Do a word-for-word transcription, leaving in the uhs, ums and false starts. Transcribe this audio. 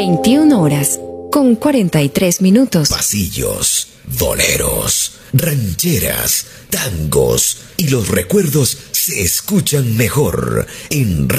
veintiuna horas con cuarenta y tres minutos. Pasillos, boleros, rancheras, tangos y los recuerdos se escuchan mejor en